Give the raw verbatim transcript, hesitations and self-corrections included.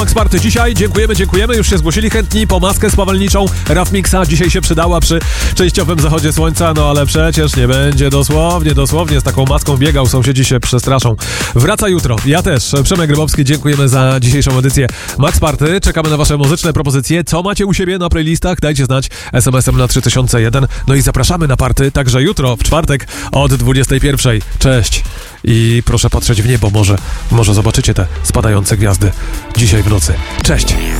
Max Party dzisiaj. Dziękujemy, dziękujemy. Już się zgłosili chętni po maskę spawalniczą Raf Mixa. Dzisiaj się przydała przy częściowym zachodzie słońca, no ale przecież nie będzie dosłownie, dosłownie z taką maską biegał. Sąsiedzi się przestraszą. Wraca jutro. Ja też. Przemek Grybowski, dziękujemy za dzisiejszą edycję Max Party. Czekamy na wasze muzyczne propozycje. Co macie u siebie na playlistach? Dajcie znać es em esem na trzy tysiące jeden. No i zapraszamy na party także jutro, w czwartek od dwudziestej pierwszej. Cześć. I proszę patrzeć w niebo, może, może zobaczycie te spadające gwiazdy dzisiaj w nocy. Cześć!